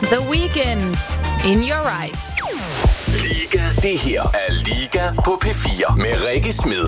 The Weeknd, In Your Eyes. Liga. Det her er Liga på P4 med Rikke Smed.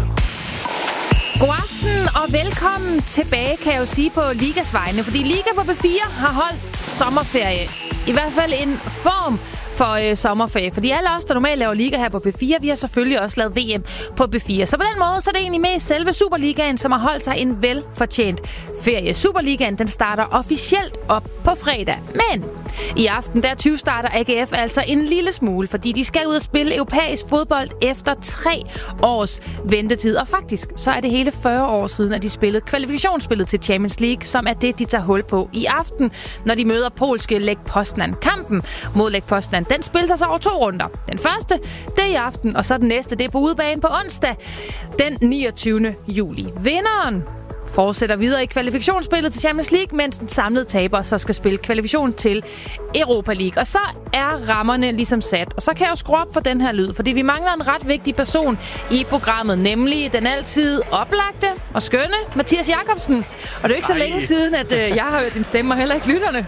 God aften og velkommen tilbage, kan jeg jo sige, på Ligas vegne. Fordi Liga på P4 har holdt sommerferie. I hvert fald en form for sommerferie. Fordi alle os, der normalt laver Liga her på P4, vi har selvfølgelig også lavet VM på P4. Så på den måde, så er det egentlig med selve Superligaen, som har holdt sig en velfortjent ferie. Superligaen, den starter officielt op på fredag. Men i aften, der 20 starter AGF altså en lille smule, fordi de skal ud og spille europæisk fodbold efter 3 års ventetid. Og faktisk, så er det hele 40 år siden, at de spillede kvalifikationsspillet til Champions League, som er det, de tager hul på i aften, når de møder polske Lech Poznan. Kampen mod Lech Poznan, den spiller sig over 2 runder. Den første, det er i aften, og så den næste, det er på udebane på onsdag, den 29. juli. Vinderen fortsætter videre i kvalifikationsspillet til Champions League, mens den samlede taber så skal spille kvalifikation til Europa League. Og så er rammerne ligesom sat. Og så kan jeg jo skrue op for den her lyd, fordi vi mangler en ret vigtig person i programmet, nemlig den altid oplagte og skønne Mathias Jakobsen. Og det er jo ikke så længe siden, at jeg har hørt din stemme, og heller ikke lytterne.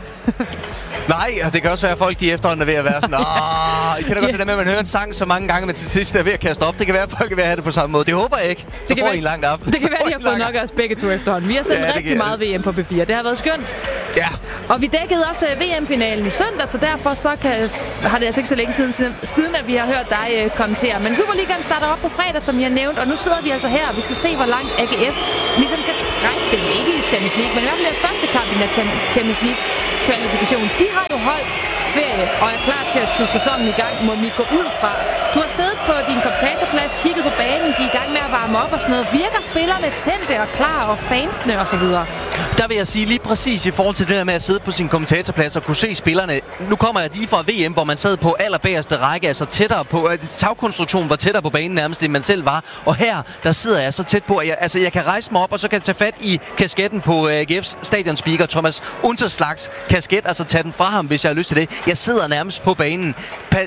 Nej, og det kan også være, at folk de efterhånden er ved at være sådan, I kan da godt det der med, at man hører en sang så mange gange, men til sidst er ved at kaste op. Det kan være, at folk er ved at have det på samme måde. Det håber jeg ikke. Så får I en lang aften. Det kan være, at de har fået nok af os begge to efterhånden. Vi har sendt rigtig meget VM på P4. Det har været skønt. Ja. Og vi dækkede også VM-finalen i søndag, så derfor så har det altså ikke så længe siden, at vi har hørt dig kommentere. Men Superligaen starter op på fredag, som jeg nævnt, og nu sidder vi altså her, og vi skal se, hvor langt AGF ligesom kan trække den. Ikke i Champions League, men i hvert fald deres første kamp i den Champions League-kvalifikation. De har jo holdt ferie og er klar til at skrue sæsonen i gang, må vi gå ud fra. Du har siddet på din kommentatorplads, kigget på banen, de er i gang med at varme op og sådan noget. Virker spillerne tændte og klar, og fansene og så videre? Der vil jeg sige lige præcis i forhold til det der med at sidde på sin kommentatorplads og kunne se spillerne. Nu kommer jeg lige fra VM, hvor man sad på allerbagerste række, altså tættere på, tagkonstruktionen var tættere på banen nærmest, end man selv var. Og her, der sidder jeg så tæt på, at jeg kan rejse mig op, og så kan jeg tage fat i kasketten på AGF's stadionspeaker, Thomas Unterslags kasket, altså tage den fra ham, hvis jeg har lyst til det. Jeg sidder nærmest på banen.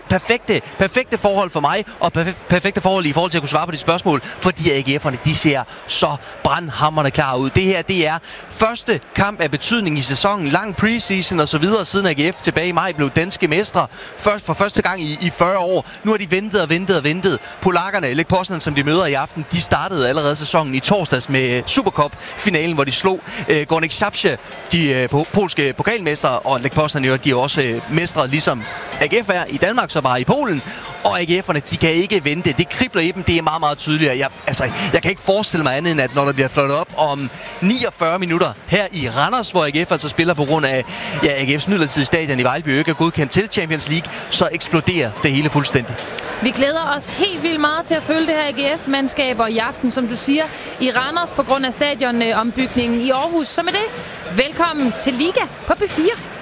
Perfekte forhold for mig, og perfekte forhold i forhold til at kunne svare på de spørgsmål, fordi AGF'erne, de ser så brandhamrende klar ud. Det her, det er første kamp af betydning i sæsonen, lang preseason og så videre, siden AGF tilbage i maj blev danske mestre for første gang i 40 år. Nu har de ventet. Polakkerne, Lech Poznan, som de møder i aften, de startede allerede sæsonen i torsdags med Supercup-finalen, hvor de slog Górnik Zabrze, de polske pokalmestre, og Lech Poznan, de er også mestre, ligesom AGF er i Danmark, så bare i Polen. Og AGF'erne, de kan ikke vente. Det kribler i dem, det er meget, meget tydeligt. Jeg kan ikke forestille mig andet, end at når der bliver flottet op om 49 minutter her i Randers, hvor AGF altså spiller på grund af AGF's midlertidige stadion i Vejlby ikke er godkendt til Champions League, så eksploderer det hele fuldstændig. Vi glæder os helt vildt meget til at følge det her AGF-mandskab, og i aften, som du siger, i Randers på grund af stadionombygningen i Aarhus. Så med det, velkommen til Liga på P4.